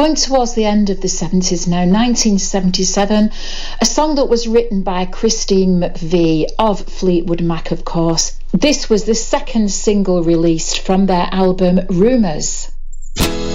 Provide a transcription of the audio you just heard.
Going towards the end of the 70s now, 1977, a song that was written by Christine McVie of Fleetwood Mac, of course. This was the second single released from their album Rumours.